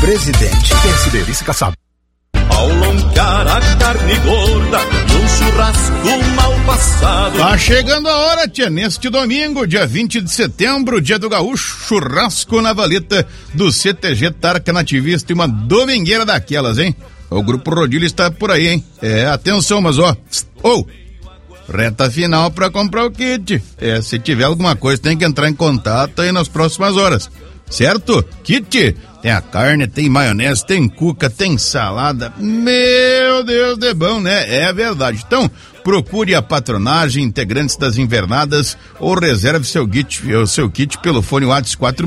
Presidente. PSD, vice-caçado. Ao longar a carne gorda num churrasco mal passado. Tá chegando a hora, tia, neste domingo, dia 20 de setembro, dia do gaúcho, churrasco na valeta do CTG Tarca Nativista e uma domingueira daquelas, hein? O Grupo Rodilho está por aí, hein? Atenção, mas reta final pra comprar o kit. Se tiver alguma coisa, tem que entrar em contato aí nas próximas horas, certo? Kit, tem a carne, tem maionese, tem cuca, tem salada. Meu Deus, de bom, né? É verdade. Então, procure a patronagem, integrantes das invernadas, ou reserve seu kit pelo fone WhatsApp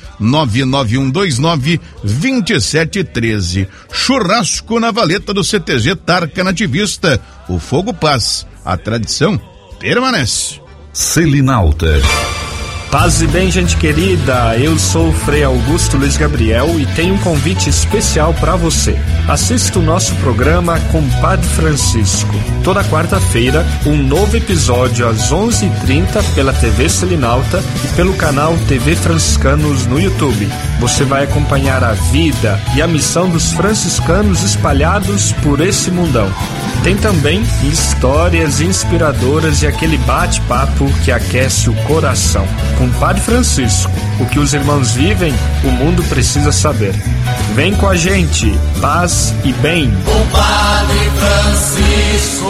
46-99129-2713. Churrasco na valeta do CTG Tarca Nativista. O fogo paz, a tradição permanece. Selinalta. Paz e bem, gente querida, eu sou o Frei Augusto Luiz Gabriel e tenho um convite especial para você. Assista o nosso programa Compadre Francisco. Toda quarta-feira, um novo episódio às 11h30 pela TV Selinalta e pelo canal TV Franciscanos no YouTube. Você vai acompanhar a vida e a missão dos franciscanos espalhados por esse mundão. Tem também histórias inspiradoras e aquele bate-papo que aquece o coração. Compadre Francisco, o que os irmãos vivem, o mundo precisa saber. Vem com a gente, paz e bem. Compadre Francisco.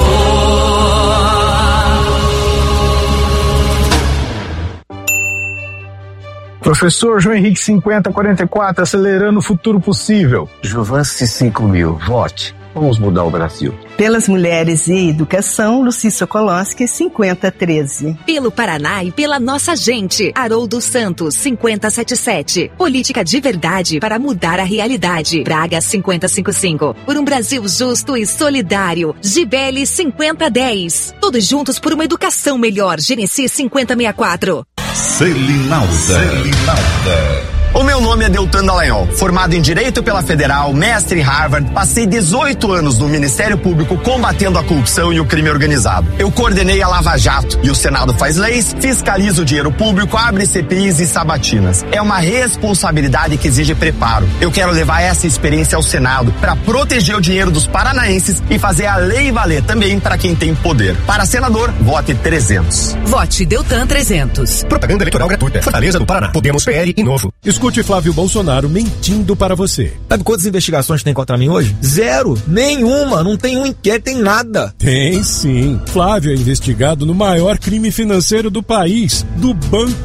Professor João Henrique 5044, acelerando o futuro possível. Jovance 5000, vote. Vamos mudar o Brasil. Pelas Mulheres e Educação, Luci Sokolowski, 5013. Pelo Paraná e pela nossa gente, Haroldo Santos, 5077. Política de verdade para mudar a realidade, Braga, 5055. Por um Brasil justo e solidário, Gibeli, 5010. Todos juntos por uma educação melhor, Genesi, 5064. Selinalta. O meu nome é Deltan Dallagnol, formado em Direito pela Federal, mestre em Harvard, passei 18 anos no Ministério Público combatendo a corrupção e o crime organizado. Eu coordenei a Lava Jato e o Senado faz leis, fiscaliza o dinheiro público, abre CPIs e sabatinas. É uma responsabilidade que exige preparo. Eu quero levar essa experiência ao Senado para proteger o dinheiro dos paranaenses e fazer a lei valer também para quem tem poder. Para senador, vote 300. Vote Deltan 300. Propaganda eleitoral gratuita. Fortaleza do Paraná. Podemos, PL e Novo. Escute Flávio Bolsonaro mentindo para você. Sabe quantas investigações tem contra mim hoje? Zero. Nenhuma. Não tem um inquérito, tem nada. Tem sim. Flávio é investigado no maior crime financeiro do país, do Banco